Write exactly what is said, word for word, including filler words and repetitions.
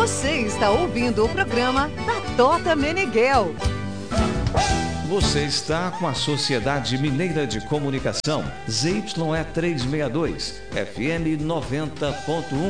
Você está ouvindo o programa da Tota Meneghel. Você está com a Sociedade Mineira de Comunicação, Z Y E trezentos e sessenta e dois, F M noventa ponto um.